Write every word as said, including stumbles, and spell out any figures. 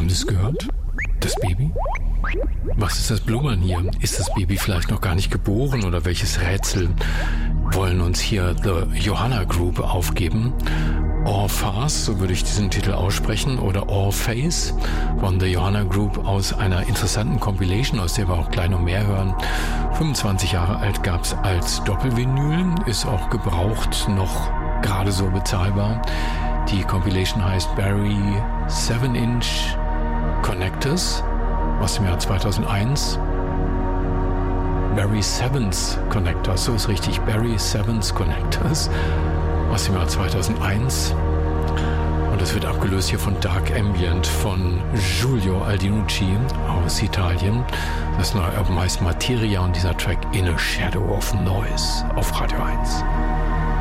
Haben Sie es gehört? Das Baby? Was ist das Blubbern hier? Ist das Baby vielleicht noch gar nicht geboren oder welches Rätsel wollen uns hier The Johanna Group aufgeben? Orphas, so würde ich diesen Titel aussprechen, oder Orpheus von The Johanna Group aus einer interessanten Compilation, aus der wir auch gleich noch mehr hören. fünfundzwanzig Jahre alt gab es als Doppelvinyl, ist auch gebraucht noch gerade so bezahlbar. Die Compilation heißt Barry seven inch Connectors aus dem Jahr zweitausendeins. Barry Sevens Connectors, so ist richtig, Barry Sevens Connectors aus dem Jahr zweitausendeins. Und es wird abgelöst hier von Dark Ambient von Giulio Aldinucci aus Italien. Das neue Album heißt Materia und dieser Track In a Shadow of Noise auf Radio eins.